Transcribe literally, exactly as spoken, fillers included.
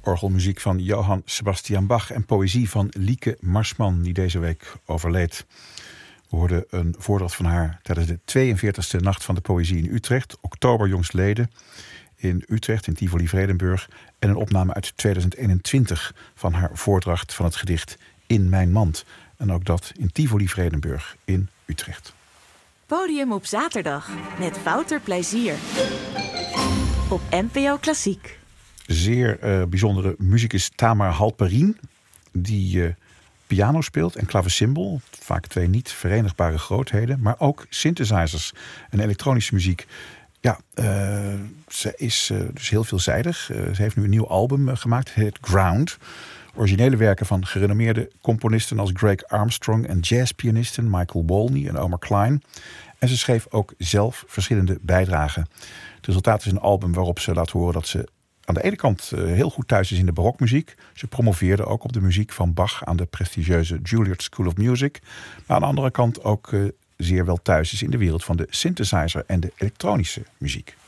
Orgelmuziek van Johann Sebastian Bach en poëzie van Lieke Marsman, die deze week overleed. We hoorden een voordracht van haar tijdens de tweeënveertigste Nacht van de Poëzie in Utrecht, oktober jongstleden in Utrecht, in Tivoli-Vredenburg, en een opname uit tweeduizend eenentwintig van haar voordracht van het gedicht In mijn mand. En ook dat in Tivoli-Vredenburg in Utrecht. Podium op zaterdag met Wouter Plezier op N P O Klassiek. Zeer uh, bijzondere muzikus Tamar Halperin, die uh, piano speelt en klavecimbal. Vaak twee niet verenigbare grootheden, maar ook synthesizers en elektronische muziek. Ja, uh, ze is uh, dus heel veelzijdig. Uh, ze heeft nu een nieuw album uh, gemaakt, het heet Ground. Originele werken van gerenommeerde componisten als Greg Armstrong en jazzpianisten Michael Wolny en Omar Klein. En ze schreef ook zelf verschillende bijdragen. Het resultaat is een album waarop ze laat horen dat ze aan de ene kant heel goed thuis is in de barokmuziek. Ze promoveerde ook op de muziek van Bach aan de prestigieuze Juilliard School of Music. Maar aan de andere kant ook zeer wel thuis is in de wereld van de synthesizer en de elektronische muziek.